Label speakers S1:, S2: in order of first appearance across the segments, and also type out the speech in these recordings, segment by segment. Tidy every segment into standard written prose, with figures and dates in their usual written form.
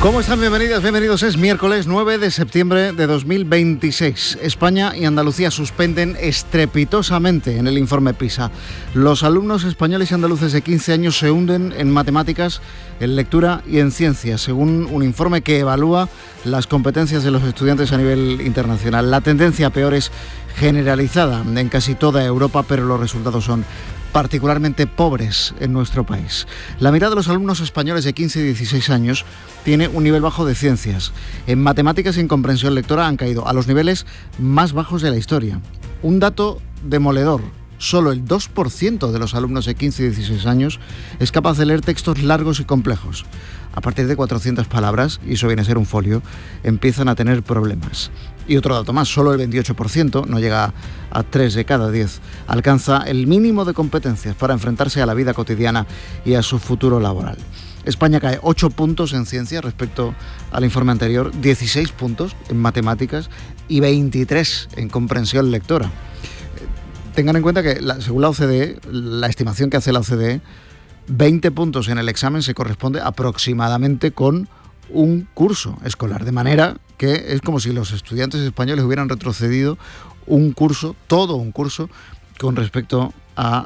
S1: ¿Cómo están? Bienvenidas, bienvenidos. Es miércoles 9 de septiembre de 2026. España y Andalucía suspenden estrepitosamente en el informe PISA. Los alumnos españoles y andaluces de 15 años se hunden en matemáticas, en lectura y en ciencias, según un informe que evalúa las competencias de los estudiantes a nivel internacional. La tendencia a peor es generalizada en casi toda Europa, pero los resultados son particularmente pobres en nuestro país. La mitad de los alumnos españoles de 15 y 16 años tiene un nivel bajo de ciencias. En matemáticas y en comprensión lectora han caído a los niveles más bajos de la historia. Un dato demoledor: solo el 2% de los alumnos de 15 y 16 años es capaz de leer textos largos y complejos. A partir de 400 palabras, y eso viene a ser un folio, empiezan a tener problemas. Y otro dato más: solo el 28%, no llega a 3 de cada 10, alcanza el mínimo de competencias para enfrentarse a la vida cotidiana y a su futuro laboral. España cae 8 puntos en ciencias respecto al informe anterior, 16 puntos en matemáticas y 23 en comprensión lectora. Tengan en cuenta que, según la OCDE, la estimación que hace la OCDE, 20 puntos en el examen se corresponde aproximadamente con un curso escolar, de manera que es como si los estudiantes españoles hubieran retrocedido un curso, todo un curso, con respecto a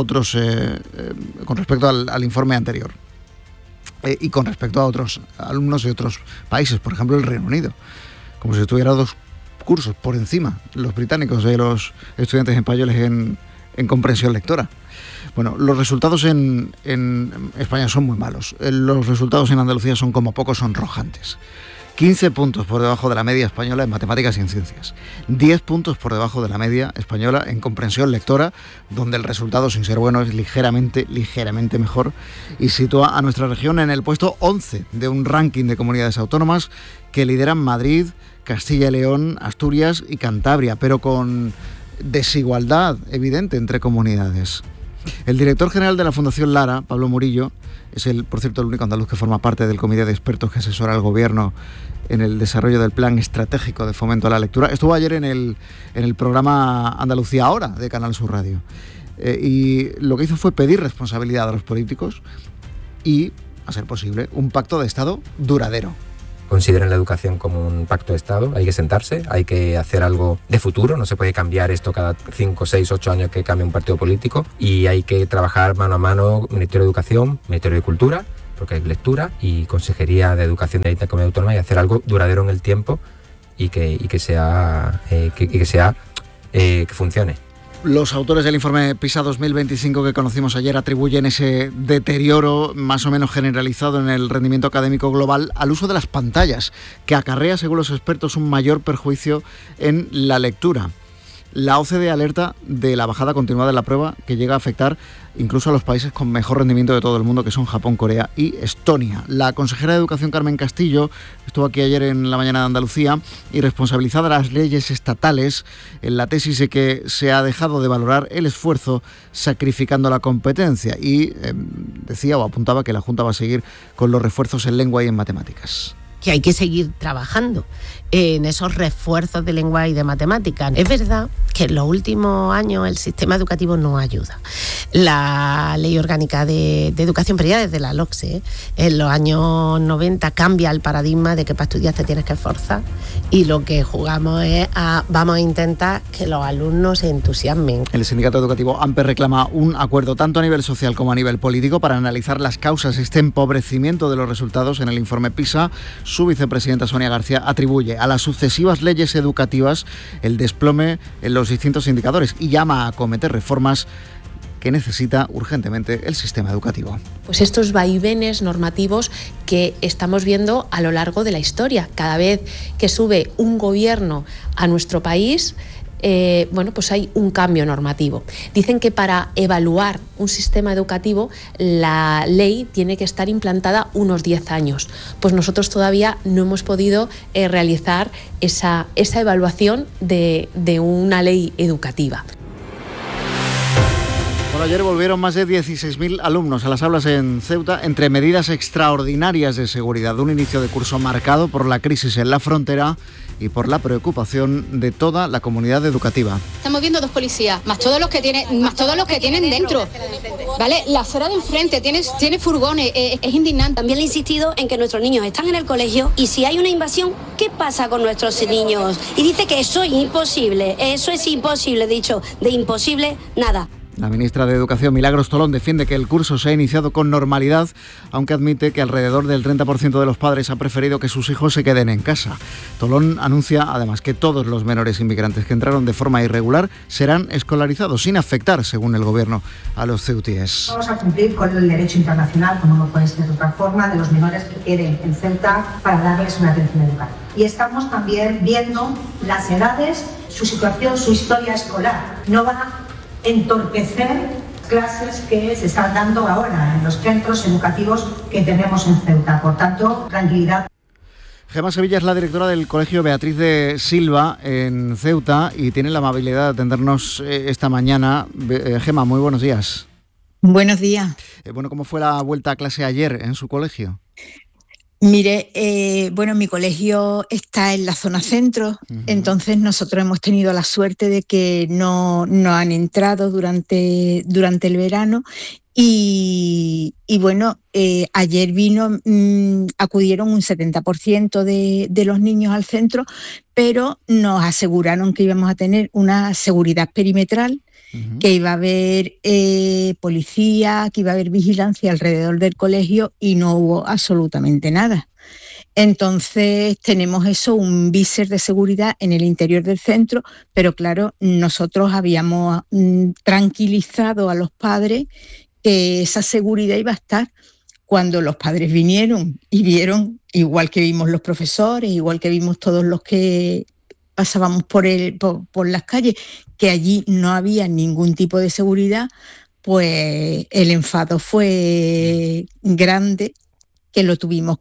S1: con respecto al informe anterior. Y con respecto a otros alumnos de otros países, por ejemplo el Reino Unido, como si estuviera 2 cursos por encima los británicos de los estudiantes españoles en comprensión lectora. Bueno, los resultados en España son muy malos. Los resultados en Andalucía son como poco sonrojantes. 15 puntos por debajo de la media española en matemáticas y en ciencias. 10 puntos por debajo de la media española en comprensión lectora, donde el resultado, sin ser bueno, es ligeramente mejor, y sitúa a nuestra región en el puesto 11 de un ranking de comunidades autónomas que lideran Madrid, Castilla y León, Asturias y Cantabria, pero con desigualdad evidente entre comunidades. El director general de la Fundación Lara, Pablo Murillo, es por cierto, el único andaluz que forma parte del comité de expertos que asesora al gobierno en el desarrollo del plan estratégico de fomento a la lectura. Estuvo ayer en el programa Andalucía Ahora de Canal Sur Radio. Y lo que hizo fue pedir responsabilidad a los políticos y, a ser posible, un pacto de Estado duradero.
S2: Consideren la educación como un pacto de Estado, hay que sentarse, hay que hacer algo de futuro, no se puede cambiar esto cada 5, 6, 8 años que cambie un partido político, y hay que trabajar mano a mano Ministerio de Educación, Ministerio de Cultura, porque hay lectura, y Consejería de Educación de la Comunidad Autónoma, y hacer algo duradero en el tiempo y que funcione.
S1: Los autores del informe PISA 2025 que conocimos ayer atribuyen ese deterioro más o menos generalizado en el rendimiento académico global al uso de las pantallas, que acarrea, según los expertos, un mayor perjuicio en la lectura. La OCDE alerta de la bajada continuada de la prueba, que llega a afectar incluso a los países con mejor rendimiento de todo el mundo, que son Japón, Corea y Estonia. La consejera de Educación, Carmen Castillo, estuvo aquí ayer en La Mañana de Andalucía y responsabilizada de las leyes estatales en la tesis de que se ha dejado de valorar el esfuerzo sacrificando la competencia, y decía o apuntaba que la Junta va a seguir con los refuerzos en lengua y en matemáticas.
S3: Que hay que seguir trabajando en esos refuerzos de lengua y de matemáticas. Es verdad que en los últimos años el sistema educativo no ayuda. La Ley Orgánica de Educación, pero ya desde la LOCSE, en los años 90 cambia el paradigma de que para estudiar te tienes que esforzar, y lo que jugamos es vamos a intentar que los alumnos se entusiasmen.
S1: El sindicato educativo AMPE reclama un acuerdo tanto a nivel social como a nivel político para analizar las causas de este empobrecimiento de los resultados en el informe PISA. Su vicepresidenta, Sonia García, atribuye a las sucesivas leyes educativas el desplome en los distintos indicadores y llama a acometer reformas que necesita urgentemente el sistema educativo.
S4: Pues estos vaivenes normativos que estamos viendo a lo largo de la historia. Cada vez que sube un gobierno a nuestro país, pues hay un cambio normativo. Dicen que para evaluar un sistema educativo la ley tiene que estar implantada unos 10 años. Pues nosotros todavía no hemos podido realizar esa evaluación de una ley educativa.
S1: Bueno, ayer volvieron más de 16.000 alumnos a las aulas en Ceuta entre medidas extraordinarias de seguridad. Un inicio de curso marcado por la crisis en la frontera y por la preocupación de toda la comunidad educativa.
S5: Estamos viendo 2 policías, más todos los que tienen dentro, ¿vale? La acera de enfrente tiene furgones, es indignante.
S6: También le he insistido en que nuestros niños están en el colegio y si hay una invasión, ¿qué pasa con nuestros niños? Y dice que eso es imposible, dicho, de imposible, nada.
S1: La ministra de Educación, Milagros Tolón, defiende que el curso se ha iniciado con normalidad, aunque admite que alrededor del 30% de los padres ha preferido que sus hijos se queden en casa. Tolón anuncia además que todos los menores inmigrantes que entraron de forma irregular serán escolarizados sin afectar, según el Gobierno, a los ceutíes.
S7: Vamos a cumplir con el derecho internacional, como no puede ser de otra forma, de los menores que queden en Ceuta para darles una atención educativa. Y estamos también viendo las edades, su situación, su historia escolar. No van a entorpecer clases que se están dando ahora en los centros educativos que tenemos en Ceuta. Por tanto, tranquilidad.
S1: Gemma Sevilla es la directora del Colegio Beatriz de Silva en Ceuta y tiene la amabilidad de atendernos esta mañana. Gemma, muy buenos días.
S8: Buenos días.
S1: Bueno, ¿cómo fue la vuelta a clase ayer en su colegio?
S8: Mire, mi colegio está en la zona centro, entonces nosotros hemos tenido la suerte de que no han entrado durante el verano y ayer acudieron un 70% de los niños al centro, pero nos aseguraron que íbamos a tener una seguridad perimetral, que iba a haber policía, que iba a haber vigilancia alrededor del colegio y no hubo absolutamente nada. Entonces tenemos un viser de seguridad en el interior del centro, pero claro, nosotros habíamos tranquilizado a los padres que esa seguridad iba a estar. Cuando los padres vinieron y vieron, igual que vimos los profesores, igual que vimos todos los que pasábamos por las calles, que allí no había ningún tipo de seguridad, pues el enfado fue grande, que lo tuvimos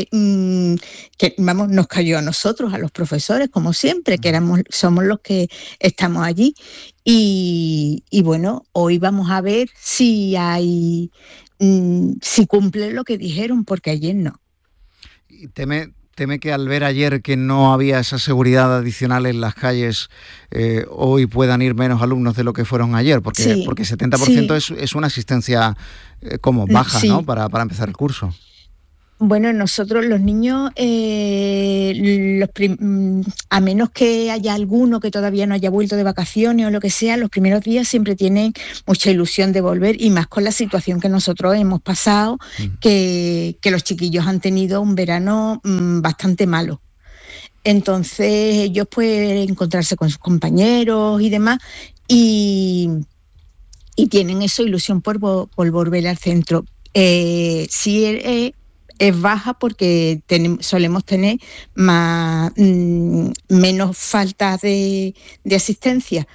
S8: nos cayó a nosotros, a los profesores, como siempre, que somos los que estamos allí. Y bueno, hoy vamos a ver si cumplen lo que dijeron, porque ayer no.
S1: ¿Y teme que al ver ayer que no había esa seguridad adicional en las calles, hoy puedan ir menos alumnos de lo que fueron ayer? Porque 70% es una asistencia como baja, sí, ¿no? Para empezar el curso.
S8: Bueno, nosotros los niños, a menos que haya alguno que todavía no haya vuelto de vacaciones o lo que sea, los primeros días siempre tienen mucha ilusión de volver, y más con la situación que nosotros hemos pasado, que los chiquillos han tenido un verano bastante malo. Entonces ellos pueden encontrarse con sus compañeros y demás, y tienen ilusión por volver al centro. Es baja porque solemos tener menos faltas de asistencia.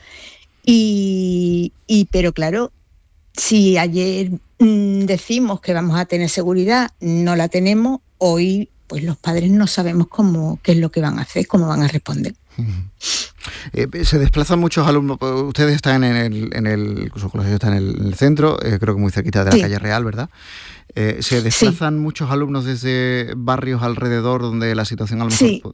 S8: Pero claro, si ayer decimos que vamos a tener seguridad, no la tenemos, hoy pues los padres no sabemos qué es lo que van a hacer, cómo van a responder.
S1: Se desplazan muchos alumnos. Ustedes están su colegio está en el centro, creo que muy cerquita de la calle Real, ¿verdad? ¿Se desplazan muchos alumnos desde barrios alrededor donde la situación a lo mejor...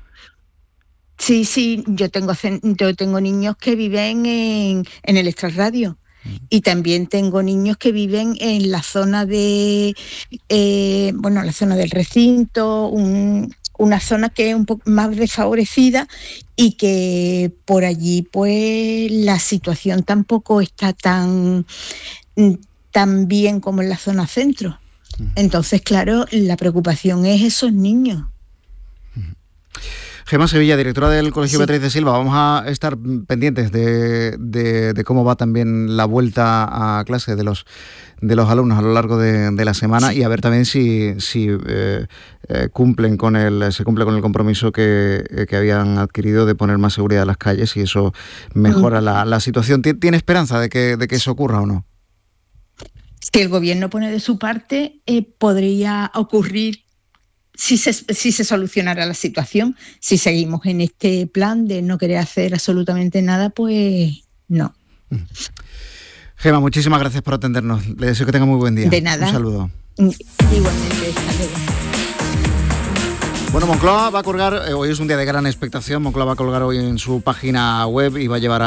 S8: Sí, yo tengo niños que viven en el extrarradio. Y también tengo niños que viven en la zona la zona del recinto, una zona que es un poco más desfavorecida y que por allí pues la situación tampoco está tan bien como en la zona centro. Entonces, claro, la preocupación es esos niños.
S1: Gemma Sevilla, directora del Colegio Beatriz de Silva, vamos a estar pendientes de cómo va también la vuelta a clase de los alumnos a lo largo de la semana, y a ver también si se cumple con el compromiso que habían adquirido de poner más seguridad en las calles, y eso mejora la situación. ¿Tiene esperanza de que eso ocurra o no?
S8: Si el gobierno pone de su parte, podría ocurrir. Si se solucionara la situación. Si seguimos en este plan de no querer hacer absolutamente nada, pues no.
S1: Gema, muchísimas gracias por atendernos. Le deseo que tenga muy buen día.
S8: De nada.
S1: Un saludo.
S8: Igualmente, hasta luego.
S1: Bueno, Moncloa va a colgar, hoy es un día de gran expectación, Moncloa va a colgar hoy en su página web y va a llevar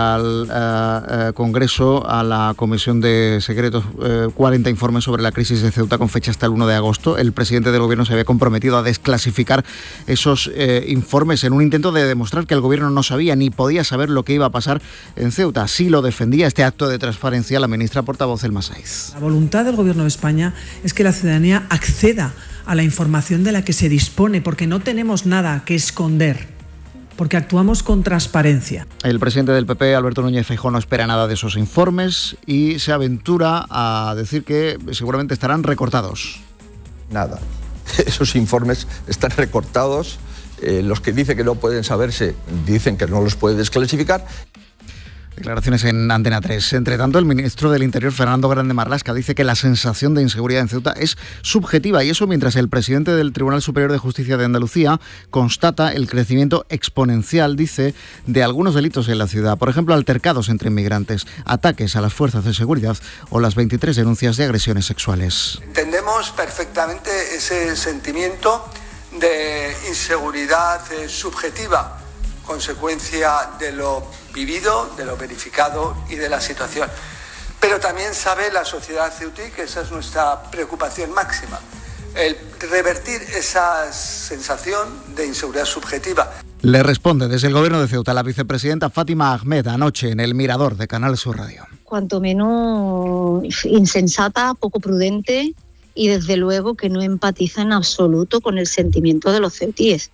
S1: al Congreso, a la Comisión de Secretos, 40 informes sobre la crisis de Ceuta con fecha hasta el 1 de agosto. El presidente del Gobierno se había comprometido a desclasificar esos informes en un intento de demostrar que el Gobierno no sabía ni podía saber lo que iba a pasar en Ceuta. Así lo defendía este acto de transparencia la ministra portavoz Elma Saiz.
S9: La voluntad del Gobierno de España es que la ciudadanía acceda a la información de la que se dispone, porque no tenemos nada que esconder, porque actuamos con transparencia.
S1: El presidente del PP, Alberto Núñez Feijóo, no espera nada de esos informes y se aventura a decir que seguramente estarán recortados.
S10: Nada. Esos informes están recortados. Los que dicen que no pueden saberse dicen que no los puede desclasificar.
S1: Declaraciones en Antena 3. Entre tanto, el ministro del Interior, Fernando Grande Marlaska, dice que la sensación de inseguridad en Ceuta es subjetiva, y eso mientras el presidente del Tribunal Superior de Justicia de Andalucía constata el crecimiento exponencial, dice, de algunos delitos en la ciudad. Por ejemplo, altercados entre inmigrantes, ataques a las fuerzas de seguridad o las 23 denuncias de agresiones sexuales.
S11: Entendemos perfectamente ese sentimiento de inseguridad subjetiva, consecuencia de lo vivido, de lo verificado y de la situación. Pero también sabe la sociedad ceutí que esa es nuestra preocupación máxima, el revertir esa sensación de inseguridad subjetiva.
S1: Le responde desde el Gobierno de Ceuta la vicepresidenta Fátima Ahmed anoche en El Mirador de Canal Sur Radio.
S12: Cuanto menos insensata, poco prudente y desde luego que no empatiza en absoluto con el sentimiento de los ceutíes.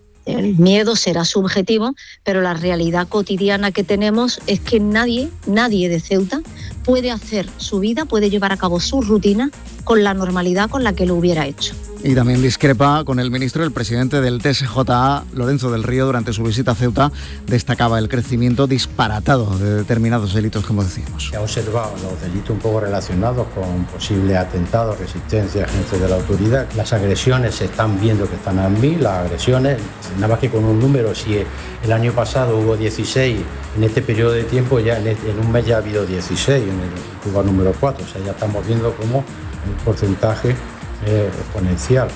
S12: El miedo será subjetivo, pero la realidad cotidiana que tenemos es que nadie de Ceuta puede hacer su vida, puede llevar a cabo su rutina con la normalidad con la que lo hubiera hecho.
S1: Y también discrepa con el ministro, el presidente del TSJA, Lorenzo del Río, durante su visita a Ceuta, destacaba el crecimiento disparatado de determinados delitos, como decíamos.
S13: Se ha observado los delitos un poco relacionados con posibles atentados, resistencia, agentes de la autoridad. Las agresiones se están viendo que están a 1000, las agresiones, nada más que con un número, si el año pasado hubo 16, en este periodo de tiempo ya en un mes ya ha habido 16, en el Cuba número 4, o sea, ya estamos viendo como un porcentaje exponencial.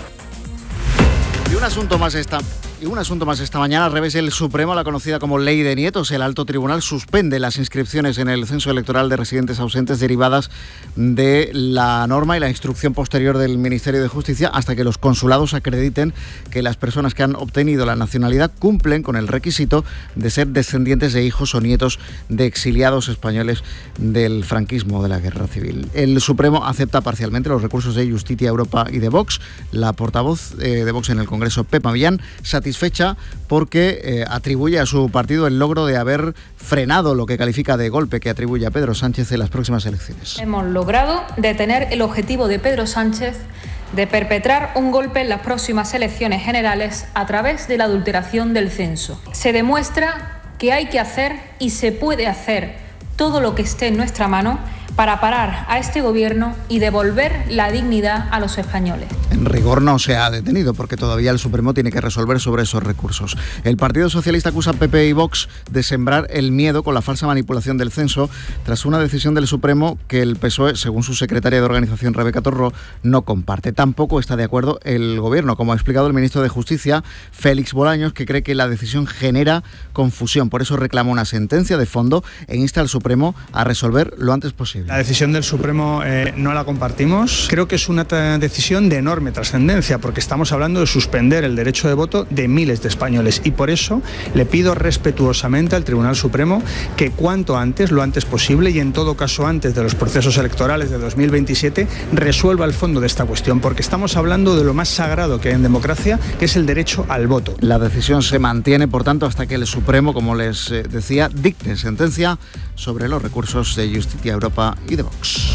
S1: Y un asunto más esta mañana, al revés, el Supremo, la conocida como Ley de Nietos. El Alto Tribunal suspende las inscripciones en el censo electoral de residentes ausentes derivadas de la norma y la instrucción posterior del Ministerio de Justicia hasta que los consulados acrediten que las personas que han obtenido la nacionalidad cumplen con el requisito de ser descendientes de hijos o nietos de exiliados españoles del franquismo, de la Guerra Civil. El Supremo acepta parcialmente los recursos de Justicia Europa y de Vox. La portavoz de Vox en el Congreso, Pepa Millán, satisfecha porque atribuye a su partido el logro de haber frenado lo que califica de golpe que atribuye a Pedro Sánchez en las próximas elecciones.
S14: Hemos logrado detener el objetivo de Pedro Sánchez de perpetrar un golpe en las próximas elecciones generales a través de la adulteración del censo. Se demuestra que hay que hacer y se puede hacer todo lo que esté en nuestra mano para parar a este gobierno y devolver la dignidad a los españoles.
S1: En rigor no se ha detenido porque todavía el Supremo tiene que resolver sobre esos recursos. El Partido Socialista acusa a PP y Vox de sembrar el miedo con la falsa manipulación del censo tras una decisión del Supremo que el PSOE, según su secretaria de organización Rebeca Torró, no comparte. Tampoco está de acuerdo el Gobierno, como ha explicado el ministro de Justicia, Félix Bolaños, que cree que la decisión genera confusión. Por eso reclama una sentencia de fondo e insta al Supremo a resolver lo antes posible.
S15: La decisión del Supremo no la compartimos. Creo que es una decisión de enorme trascendencia porque estamos hablando de suspender el derecho de voto de miles de españoles y por eso le pido respetuosamente al Tribunal Supremo que cuanto antes, lo antes posible y en todo caso antes de los procesos electorales de 2027 resuelva el fondo de esta cuestión porque estamos hablando de lo más sagrado que hay en democracia, que es el derecho al voto.
S1: La decisión se mantiene, por tanto, hasta que el Supremo, como les decía, dicte sentencia sobre los recursos de Justicia Europa y de Vox.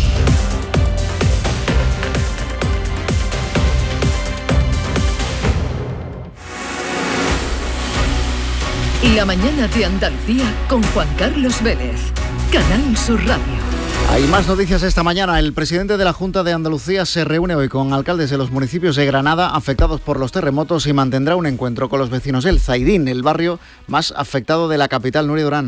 S16: La mañana de Andalucía con Juan Carlos Vélez, Canal Sur Radio.
S1: Hay más noticias esta mañana. El presidente de la Junta de Andalucía se reúne hoy con alcaldes de los municipios de Granada afectados por los terremotos y mantendrá un encuentro con los vecinos del Zaidín, el barrio más afectado de la capital. Nuria Durán.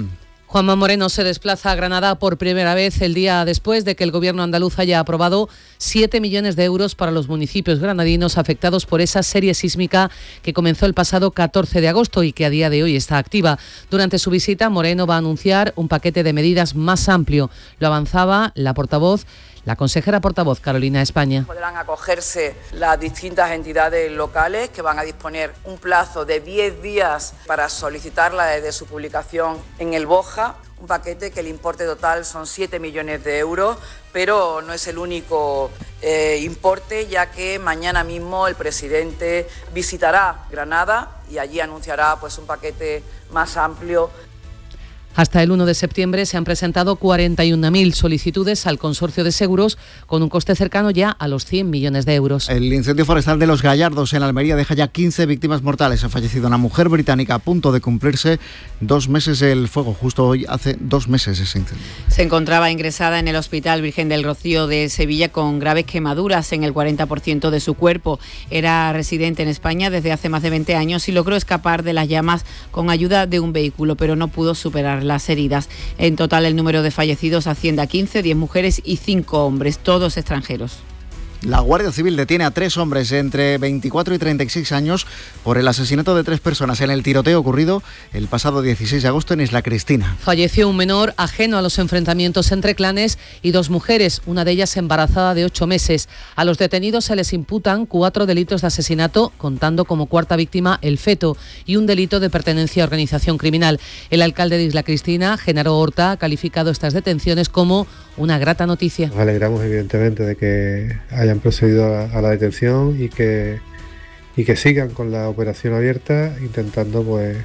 S17: Juanma Moreno se desplaza a Granada por primera vez el día después de que el Gobierno andaluz haya aprobado 7 millones de euros para los municipios granadinos afectados por esa serie sísmica que comenzó el pasado 14 de agosto y que a día de hoy está activa. Durante su visita, Moreno va a anunciar un paquete de medidas más amplio. Lo avanzaba la consejera portavoz Carolina España.
S18: Podrán acogerse las distintas entidades locales que van a disponer un plazo de 10 días para solicitarla desde su publicación en el BOJA. Un paquete que el importe total son 7 millones de euros, pero no es el único importe, ya que mañana mismo el presidente visitará Granada y allí anunciará pues un paquete más amplio.
S17: Hasta el 1 de septiembre se han presentado 41.000 solicitudes al consorcio de seguros con un coste cercano ya a los 100 millones de euros.
S1: El incendio forestal de Los Gallardos en Almería deja ya 15 víctimas mortales. Ha fallecido una mujer británica a punto de cumplirse 2 meses el fuego. Justo hoy hace 2 meses ese incendio.
S19: Se encontraba ingresada en el Hospital Virgen del Rocío de Sevilla con graves quemaduras en el 40% de su cuerpo. Era residente en España desde hace más de 20 años y logró escapar de las llamas con ayuda de un vehículo, pero no pudo superar las heridas. En total, el número de fallecidos asciende a 15, 10 mujeres y 5 hombres, todos extranjeros.
S1: La Guardia Civil detiene a 3 hombres entre 24 y 36 años por el asesinato de 3 personas en el tiroteo ocurrido el pasado 16 de agosto en Isla Cristina.
S17: Falleció un menor ajeno a los enfrentamientos entre clanes y 2 mujeres, una de ellas embarazada de 8 meses. A los detenidos se les imputan 4 delitos de asesinato, contando como cuarta víctima el feto, y un delito de pertenencia a organización criminal. El alcalde de Isla Cristina, Genaro Horta, ha calificado estas detenciones como una grata noticia.
S20: Nos alegramos evidentemente de que hayan procedido a la detención y que sigan con la operación abierta intentando pues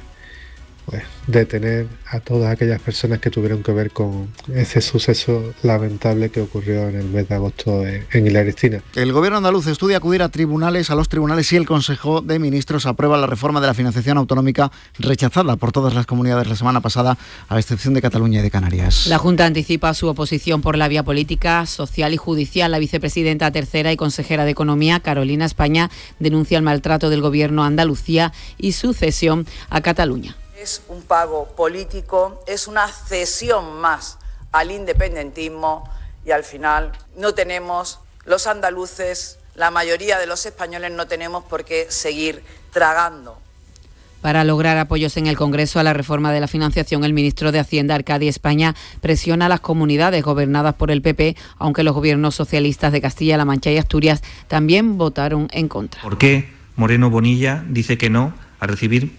S20: detener a todas aquellas personas que tuvieron que ver con ese suceso lamentable que ocurrió en el mes de agosto en Isla Cristina.
S1: El Gobierno andaluz estudia acudir a los tribunales si el Consejo de Ministros aprueba la reforma de la financiación autonómica rechazada por todas las comunidades la semana pasada, a excepción de Cataluña y de Canarias.
S19: La Junta anticipa su oposición por la vía política, social y judicial. La vicepresidenta tercera y consejera de Economía, Carolina España, denuncia el maltrato del Gobierno a Andalucía y su cesión a Cataluña.
S18: Es un pago político, es una cesión más al independentismo y al final no tenemos, los andaluces, la mayoría de los españoles no tenemos por qué seguir tragando.
S19: Para lograr apoyos en el Congreso a la reforma de la financiación, el ministro de Hacienda, Arcadio España, presiona a las comunidades gobernadas por el PP, aunque los gobiernos socialistas de Castilla-La Mancha y Asturias también votaron en contra.
S21: ¿Por qué Moreno Bonilla dice que no a recibir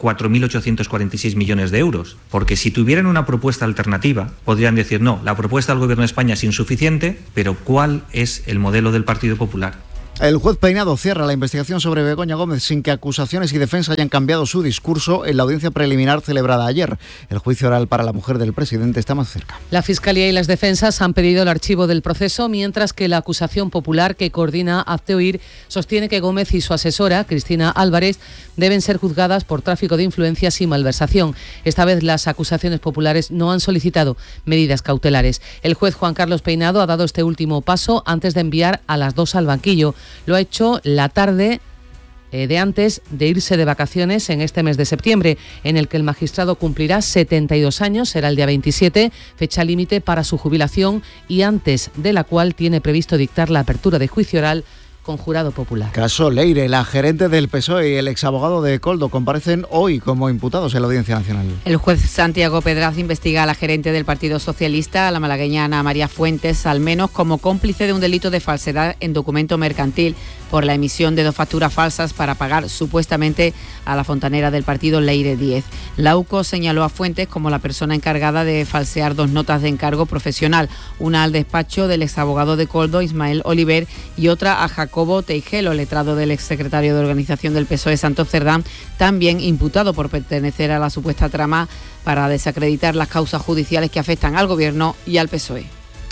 S21: 4.846 millones de euros? Porque si tuvieran una propuesta alternativa, podrían decir no, la propuesta del Gobierno de España es insuficiente, pero ¿cuál es el modelo del Partido Popular?
S1: El juez Peinado cierra la investigación sobre Begoña Gómez sin que acusaciones y defensa hayan cambiado su discurso en la audiencia preliminar celebrada ayer. El juicio oral para la mujer del presidente está más cerca.
S17: La Fiscalía y las defensas han pedido el archivo del proceso, mientras que la acusación popular que coordina Hazte Oír sostiene que Gómez y su asesora, Cristina Álvarez, deben ser juzgadas por tráfico de influencias y malversación. Esta vez las acusaciones populares no han solicitado medidas cautelares. El juez Juan Carlos Peinado ha dado este último paso antes de enviar a las 2 al banquillo. Lo ha hecho la tarde de antes de irse de vacaciones en este mes de septiembre, en el que el magistrado cumplirá 72 años, será el día 27, fecha límite para su jubilación y antes de la cual tiene previsto dictar la apertura de juicio oral con jurado popular.
S1: Caso Leire, la gerente del PSOE y el exabogado de Koldo comparecen hoy como imputados en la Audiencia Nacional.
S19: El juez Santiago Pedraz investiga a la gerente del Partido Socialista, a la malagueña Ana María Fuentes, al menos como cómplice de un delito de falsedad en documento mercantil por la emisión de 2 facturas falsas para pagar supuestamente a la fontanera del partido Leire Díez. La UCO señaló a Fuentes como la persona encargada de falsear 2 notas de encargo profesional, una al despacho del exabogado de Koldo, Ismael Oliver, y otra a Jacobo Teijelo, letrado del exsecretario de Organización del PSOE, Santos Cerdán, también imputado por pertenecer a la supuesta trama para desacreditar las causas judiciales que afectan al Gobierno y al PSOE.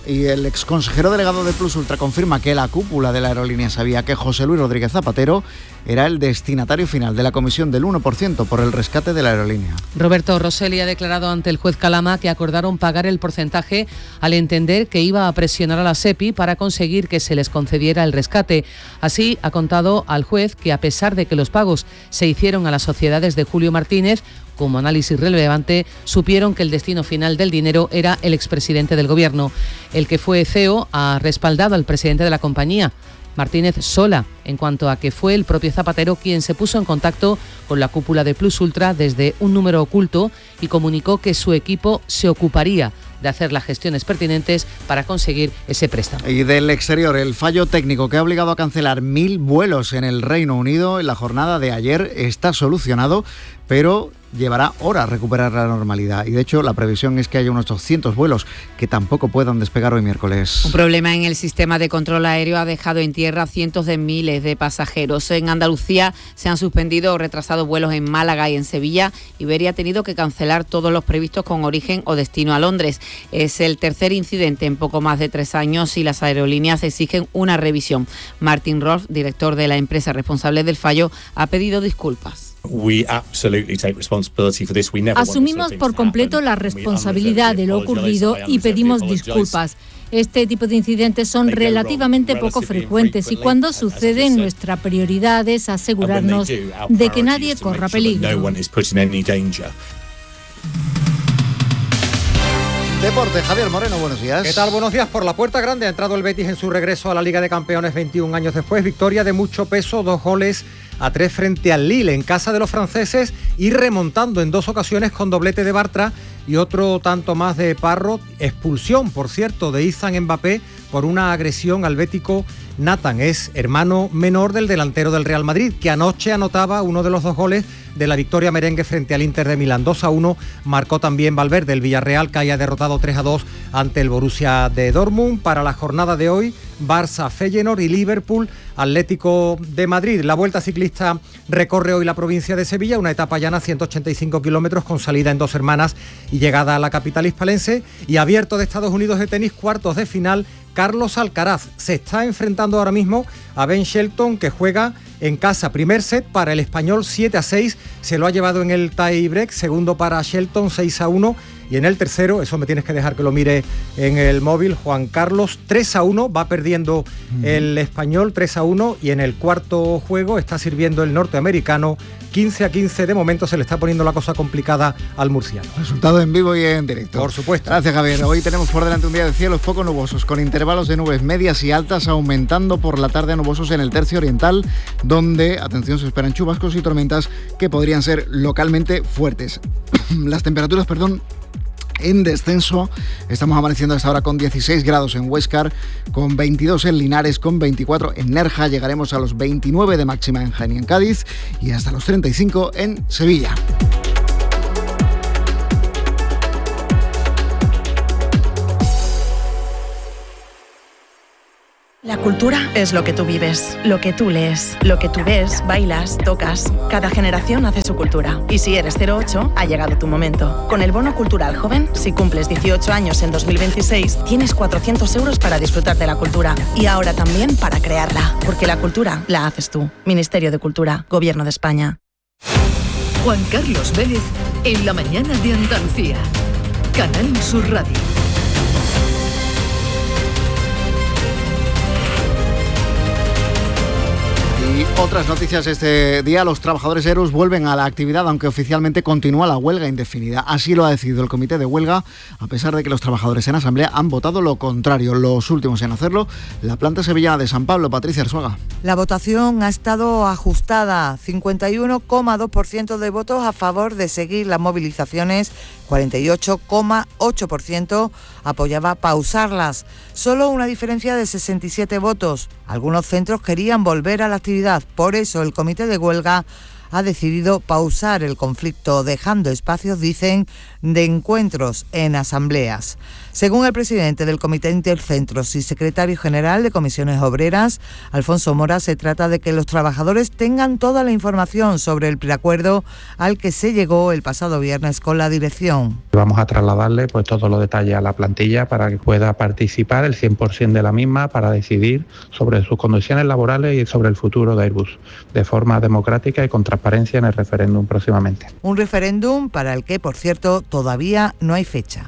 S1: Y el exconsejero delegado de Plus Ultra confirma que la cúpula de la aerolínea sabía que José Luis Rodríguez Zapatero era el destinatario final de la comisión del 1% por el rescate de la aerolínea.
S17: Roberto Rosselli ha declarado ante el juez Calama que acordaron pagar el porcentaje al entender que iba a presionar a la SEPI para conseguir que se les concediera el rescate. Así ha contado al juez que, a pesar de que los pagos se hicieron a las sociedades de Julio Martínez, como análisis relevante, supieron que el destino final del dinero era el expresidente del Gobierno. El que fue CEO ha respaldado al presidente de la compañía, Martínez Sola, en cuanto a que fue el propio Zapatero quien se puso en contacto con la cúpula de Plus Ultra desde un número oculto y comunicó que su equipo se ocuparía de hacer las gestiones pertinentes para conseguir ese préstamo.
S1: Y del exterior, el fallo técnico que ha obligado a cancelar 1.000 vuelos en el Reino Unido en la jornada de ayer está solucionado, pero llevará horas recuperar la normalidad. Y de hecho, la previsión es que haya unos 200 vuelos que tampoco puedan despegar hoy miércoles.
S19: Un problema en el sistema de control aéreo ha dejado en tierra cientos de miles de pasajeros. En Andalucía se han suspendido o retrasado vuelos en Málaga y en Sevilla. Iberia ha tenido que cancelar todos los previstos con origen o destino a Londres. Es el tercer incidente en poco más de 3 años y las aerolíneas exigen una revisión. Martin Rolf, director de la empresa responsable del fallo, ha pedido disculpas.
S2: Asumimos por completo la responsabilidad de lo ocurrido y pedimos disculpas. Este tipo de incidentes son relativamente poco frecuentes y cuando suceden, nuestra prioridad es asegurarnos de que nadie corra peligro.
S1: Deporte, Javier Moreno, buenos días.
S22: ¿Qué tal? Buenos días. Por la puerta grande ha entrado el Betis en su regreso a la Liga de Campeones 21 años después. Victoria de mucho peso, 2-3 frente al Lille en casa de los franceses y remontando en 2 ocasiones con doblete de Bartra y otro tanto más de Parro. Expulsión, por cierto, de Izan Mbappé por una agresión al bético Nathan. Es hermano menor del delantero del Real Madrid, que anoche anotaba uno de los 2 goles de la victoria merengue frente al Inter de Milán. 2-1 marcó también Valverde. El Villarreal, que haya derrotado 3-2 ante el Borussia de Dortmund. Para la jornada de hoy, Barça, Feyenoord y Liverpool, Atlético de Madrid. La Vuelta Ciclista recorre hoy la provincia de Sevilla, una etapa llana, 185 kilómetros, con salida en Dos Hermanas y llegada a la capital hispalense. Y Abierto de Estados Unidos de tenis, cuartos de final, Carlos Alcaraz se está enfrentando ahora mismo a Ben Shelton, que juega en casa. Primer set para el español, 7-6, se lo ha llevado en el tie break. Segundo para Shelton, 6-1. Y en el tercero, eso me tienes que dejar que lo mire en el móvil, Juan Carlos, 3-1, va perdiendo el español 3-1 y en el cuarto juego está sirviendo el norteamericano 15-15. De momento se le está poniendo la cosa complicada al murciano.
S1: Resultado en vivo y en directo.
S22: Por supuesto.
S1: Gracias, Javier. Hoy tenemos por delante un día de cielos poco nubosos, con intervalos de nubes medias y altas, aumentando por la tarde a nubosos en el tercio oriental, donde, atención, se esperan chubascos y tormentas que podrían ser localmente fuertes. Las temperaturas, en descenso. Estamos amaneciendo hasta ahora con 16 grados en Huéscar, con 22 en Linares, con 24 en Nerja. Llegaremos a los 29 de máxima en Jaén y en Cádiz y hasta los 35 en Sevilla.
S23: La cultura es lo que tú vives, lo que tú lees, lo que tú ves, bailas, tocas. Cada generación hace su cultura. Y si eres 08, ha llegado tu momento. Con el Bono Cultural Joven, si cumples 18 años en 2026, tienes 400 euros para disfrutar de la cultura. Y ahora también para crearla. Porque la cultura la haces tú. Ministerio de Cultura, Gobierno de España.
S16: Juan Carlos Vélez, en la mañana de Andalucía. Canal Sur Radio.
S1: Y otras noticias este día: los trabajadores ERUS vuelven a la actividad, aunque oficialmente continúa la huelga indefinida. Así lo ha decidido el comité de huelga, a pesar de que los trabajadores en asamblea han votado lo contrario. Los últimos en hacerlo, la planta sevillana de San Pablo. Patricia Arzuaga.
S24: La votación ha estado ajustada, 51,2% de votos a favor de seguir las movilizaciones, 48,8% apoyaba pausarlas. Solo una diferencia de 67 votos. Algunos centros querían volver a la actividad, por eso el comité de huelga ha decidido pausar el conflicto, dejando espacios, dicen, de encuentros en asambleas. Según el presidente del Comité Intercentros y secretario general de Comisiones Obreras, Alfonso Mora, se trata de que los trabajadores tengan toda la información sobre el preacuerdo al que se llegó el pasado viernes con la dirección.
S3: Vamos a trasladarle pues todos los detalles a la plantilla para que pueda participar el 100% de la misma para decidir sobre sus condiciones laborales y sobre el futuro de Airbus, de forma democrática y con transparencia en el referéndum próximamente.
S24: Un referéndum para el que, por cierto, todavía no hay fecha.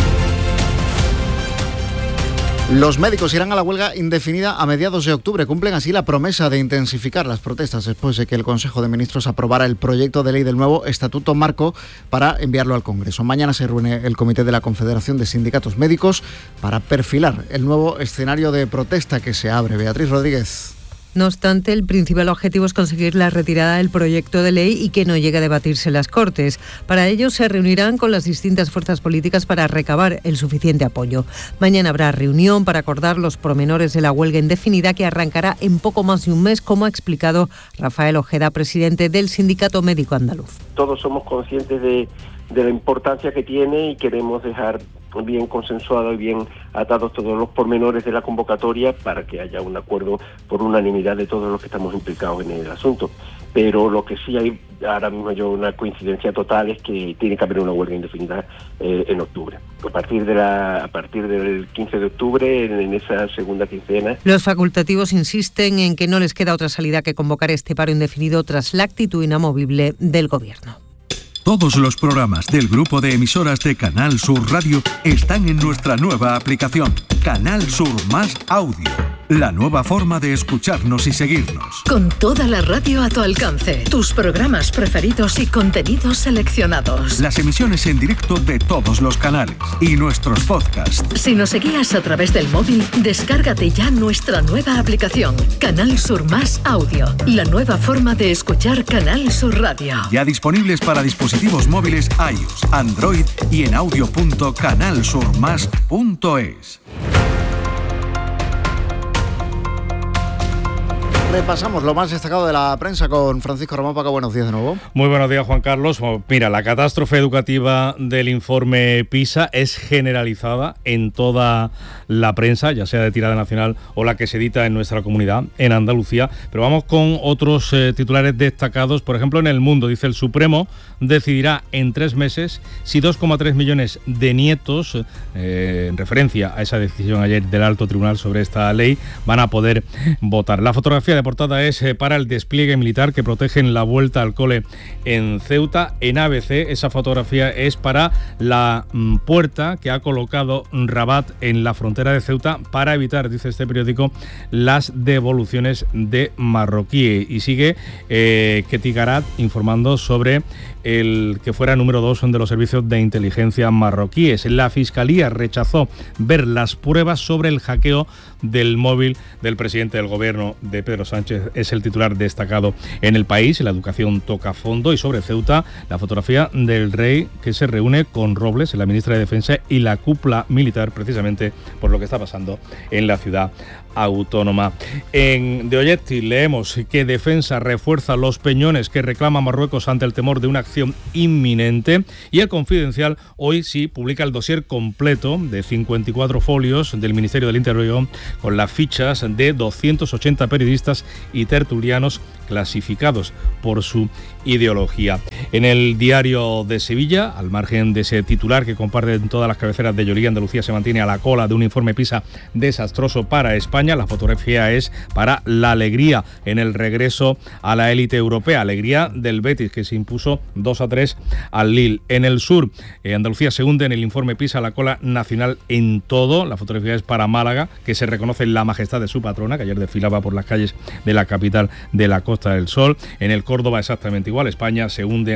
S1: Los médicos irán a la huelga indefinida a mediados de octubre. Cumplen así la promesa de intensificar las protestas después de que el Consejo de Ministros aprobara el proyecto de ley del nuevo Estatuto Marco para enviarlo al Congreso. Mañana se reúne el Comité de la Confederación de Sindicatos Médicos para perfilar el nuevo escenario de protesta que se abre. Beatriz Rodríguez.
S4: No obstante, el principal objetivo es conseguir la retirada del proyecto de ley y que no llegue a debatirse en las Cortes. Para ello, se reunirán con las distintas fuerzas políticas para recabar el suficiente apoyo. Mañana habrá reunión para acordar los pormenores de la huelga indefinida que arrancará en poco más de un mes, como ha explicado Rafael Ojeda, presidente del Sindicato Médico Andaluz.
S5: Todos somos conscientes de la importancia que tiene y queremos dejar bien consensuado y bien atados todos los pormenores de la convocatoria para que haya un acuerdo por unanimidad de todos los que estamos implicados en el asunto. Pero lo que sí hay ahora mismo una coincidencia total es que tiene que haber una huelga indefinida en octubre. A partir del 15 de octubre, en esa segunda quincena.
S4: Los facultativos insisten en que no les queda otra salida que convocar este paro indefinido tras la actitud inamovible del Gobierno.
S6: Todos los programas del grupo de emisoras de Canal Sur Radio están en nuestra nueva aplicación, Canal Sur Más Audio. La nueva forma de escucharnos y seguirnos.
S16: Con toda la radio a tu alcance, tus programas preferidos y contenidos seleccionados.
S6: Las emisiones en directo de todos los canales y nuestros podcasts.
S16: Si nos seguías a través del móvil, descárgate ya nuestra nueva aplicación, Canal Sur Más Audio. La nueva forma de escuchar Canal Sur Radio.
S6: Ya disponibles para dispositivos móviles iOS, Android y en audio.canalsurmas.es.
S1: Repasamos lo más destacado de la prensa con Francisco Ramón Paca. Buenos días de nuevo.
S25: Muy buenos días, Juan Carlos. Mira, la catástrofe educativa del informe PISA es generalizada en toda la prensa, ya sea de tirada nacional o la que se edita en nuestra comunidad, en Andalucía. Pero vamos con otros titulares destacados. Por ejemplo, en El Mundo dice: el Supremo decidirá en 3 meses si 2,3 millones de nietos, en referencia a esa decisión ayer del Alto Tribunal sobre esta ley, van a poder votar. La fotografía de portada es para el despliegue militar que protegen la vuelta al cole en Ceuta. En ABC esa fotografía es para la puerta que ha colocado Rabat en la frontera de Ceuta para evitar, dice este periódico, las devoluciones de marroquíes. Y sigue Ketty Garat informando sobre el que fuera número 2 de los servicios de inteligencia marroquíes. La Fiscalía rechazó ver las pruebas sobre el hackeo del móvil del presidente del gobierno de Pedro Sánchez. Es el titular destacado en El País. La educación toca fondo. Y sobre Ceuta, la fotografía del rey que se reúne con Robles, la ministra de Defensa, y la cúpula militar, precisamente por lo que está pasando en la ciudad autónoma. En The Objective leemos que Defensa refuerza los peñones que reclama Marruecos ante el temor de una acción inminente. Y El Confidencial hoy sí publica el dossier completo de 54 folios del Ministerio del Interior con las fichas de 280 periodistas y tertulianos clasificados por su ideología. En El Diario de Sevilla, al margen de ese titular que comparten todas las cabeceras de Yolí, Andalucía se mantiene a la cola de un informe PISA desastroso para España. La fotografía es para la alegría en el regreso a la élite europea, alegría del Betis, que se impuso 2-3 al Lille. En el sur, Andalucía se hunde en el informe PISA a la cola nacional en todo. La fotografía es para Málaga, que se reconoce la majestad de su patrona, que ayer desfilaba por las calles de la capital de la Costa del Sol. En el Córdoba exactamente igual. España se hunde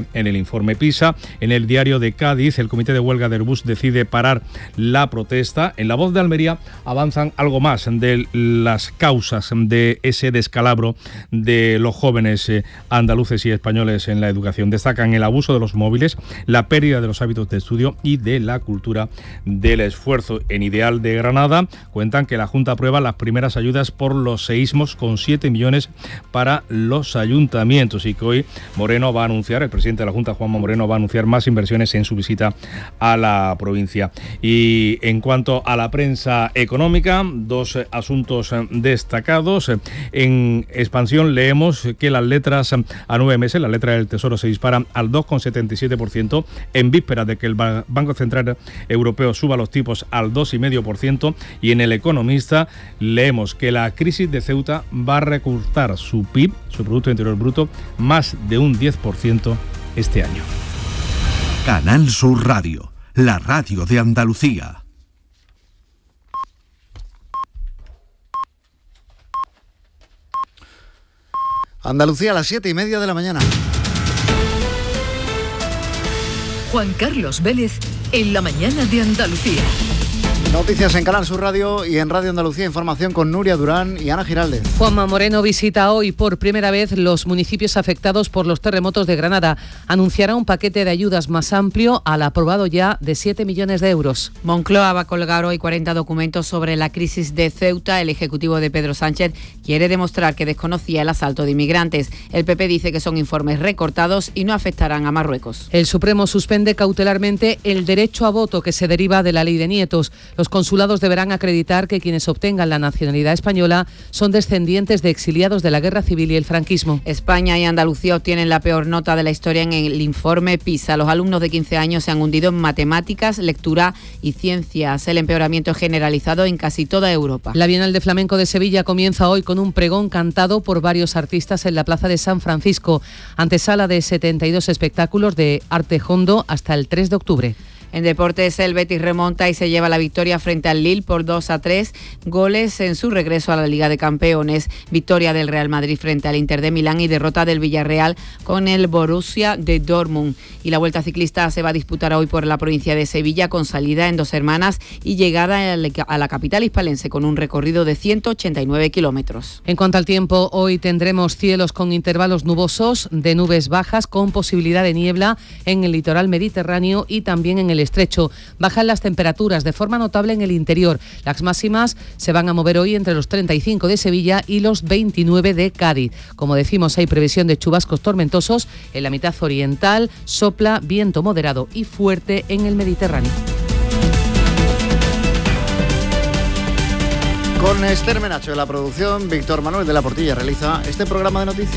S25: aparece en el informe PISA. En el diario de Cádiz, el comité de huelga de Airbus decide parar la protesta. En La Voz de Almería avanzan algo más de las causas de ese descalabro de los jóvenes andaluces y españoles en la educación. Destacan el abuso de los móviles, la pérdida de los hábitos de estudio y de la cultura del esfuerzo. En Ideal de Granada cuentan que la Junta aprueba las primeras ayudas por los seísmos con 7 millones para los ayuntamientos y que hoy Moreno va a anunciar, el presidente de la Junta, Juanma Moreno, va a anunciar más inversiones en su visita a la provincia. Y en cuanto a la prensa económica, dos asuntos destacados. En Expansión leemos que las letras a 9 meses, la letra del Tesoro, se disparan al 2,77% en vísperas de que el Banco Central Europeo suba los tipos al 2,5%, y en El Economista leemos que la crisis de Ceuta va a recortar su PIB, su Producto Interior Bruto, más de un 10% este año.
S6: Canal Sur Radio, la radio de Andalucía.
S1: Andalucía a las 7:30 de la mañana.
S16: Juan Carlos Vélez en la mañana de Andalucía.
S1: Noticias en Canal Sur Radio y en Radio Andalucía, información con Nuria Durán y Ana Giraldez.
S17: Juanma Moreno visita hoy por primera vez los municipios afectados por los terremotos de Granada. Anunciará un paquete de ayudas más amplio al aprobado ya de 7 millones de euros.
S19: Moncloa va a colgar hoy 40 documentos sobre la crisis de Ceuta. El ejecutivo de Pedro Sánchez quiere demostrar que desconocía el asalto de inmigrantes. El PP dice que son informes recortados y no afectarán a Marruecos.
S17: El Supremo suspende cautelarmente el derecho a voto que se deriva de la ley de nietos. Los consulados deberán acreditar que quienes obtengan la nacionalidad española son descendientes de exiliados de la Guerra Civil y el franquismo.
S19: España y Andalucía obtienen la peor nota de la historia en el informe PISA. Los alumnos de 15 años se han hundido en matemáticas, lectura y ciencias. El empeoramiento es generalizado en casi toda Europa.
S17: La Bienal de Flamenco de Sevilla comienza hoy con un pregón cantado por varios artistas en la Plaza de San Francisco. Antesala de 72 espectáculos de arte hondo hasta el 3 de octubre.
S19: En deportes, el Betis remonta y se lleva la victoria frente al Lille por 2-3 goles en su regreso a la Liga de Campeones. Victoria del Real Madrid frente al Inter de Milán y derrota del Villarreal con el Borussia de Dortmund. Y la Vuelta Ciclista se va a disputar hoy por la provincia de Sevilla, con salida en Dos Hermanas y llegada a la capital hispalense con un recorrido de 189 kilómetros.
S17: En cuanto al tiempo, hoy tendremos cielos con intervalos nubosos, de nubes bajas con posibilidad de niebla en el litoral mediterráneo y también en el estrecho. Bajan las temperaturas de forma notable en el interior. Las máximas se van a mover hoy entre los 35 de Sevilla y los 29 de Cádiz. Como decimos, hay previsión de chubascos tormentosos en la mitad oriental, sopla viento moderado y fuerte en el Mediterráneo.
S1: Con Esther Menacho de la producción, Víctor Manuel de la Portilla realiza este programa de noticias.